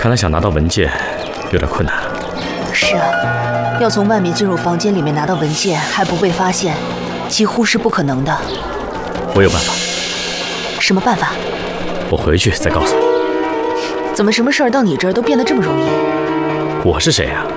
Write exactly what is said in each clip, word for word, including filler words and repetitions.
看来想拿到文件有点困难。 是啊，要从外面进入房间里面拿到文件还不被发现，几乎是不可能的。 我有办法。 什么办法？ 我回去再告诉你。 怎么什么事儿到你这儿都变得这么容易？ 我是谁呀？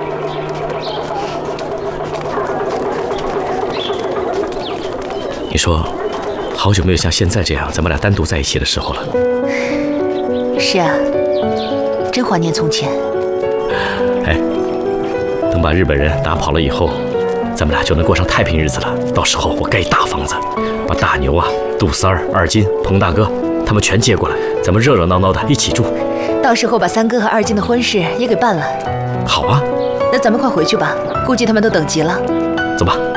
你说，好久没有像现在这样咱们俩单独在一起的时候了。 是啊，真怀念从前。 哎，等把日本人打跑了以后，咱们俩就能过上太平日子了。到时候我盖一大房子，把大牛啊、杜三儿、二金、彭大哥他们全接过来，咱们热热闹闹的一起住。 到时候把三哥和二金的婚事也给办了。 好啊， 那咱们快回去吧，估计他们都等急了。 走吧。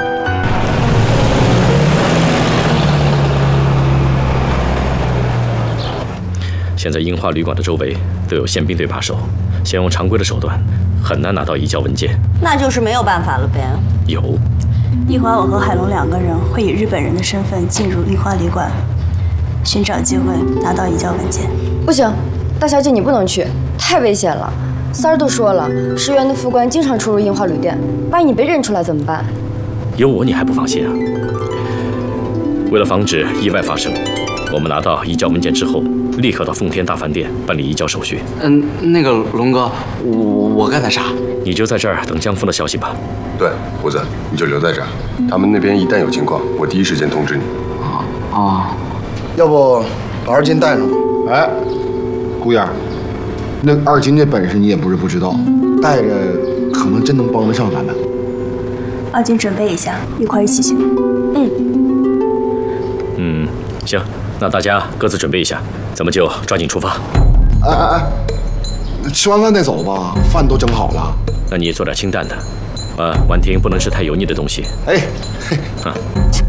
现在樱花旅馆的周围都有宪兵队把守，先用常规的手段很难拿到移交文件。 那就是没有办法了呗。 有， 一会儿我和海龙两个人会以日本人的身份进入樱花旅馆，寻找机会拿到移交文件。 不行，大小姐你不能去，太危险了。三儿都说了，石原的副官经常出入樱花旅店，万一你被认出来怎么办？ 有我你还不放心啊？为了防止意外发生，我们拿到移交文件之后，立刻到奉天大饭店办理移交手续。 嗯，那个龙哥，我我该干啥？ 你就在这儿等江峰的消息吧。 对，胡子，你就留在这儿，他们那边一旦有情况，我第一时间通知你。 啊啊！ 要不把二金带上吧？ 哎，姑爷，那二金这本事你也不是不知道，带着可能真能帮得上咱们。 二金准备一下，一块儿一起行。嗯。 嗯，行，那大家各自准备一下，咱们就抓紧出发。 哎哎哎，吃完饭再走吧，饭都蒸好了。 那你做点清淡的，呃，婉婷不能吃太油腻的东西。 哎，嘿， 啊。